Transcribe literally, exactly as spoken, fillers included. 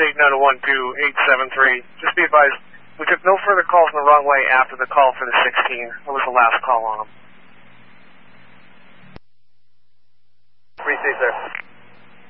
eight nine one two eight seven three. Just be advised, we took no further calls in the wrong way after the call for the sixteen. That was the last call on them.